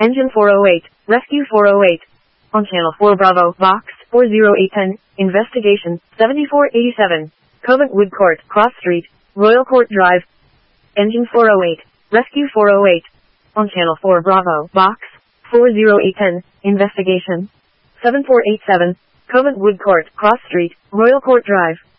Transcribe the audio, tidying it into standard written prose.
Engine 408, Rescue 408. On Channel 4 Bravo, Box 40810, Investigation 7487. Coventwood Court, Cross Street, Royal Court Drive. Engine 408, Rescue 408. On Channel 4 Bravo, Box 40810, Investigation 7487. Coventwood Court, Cross Street, Royal Court Drive.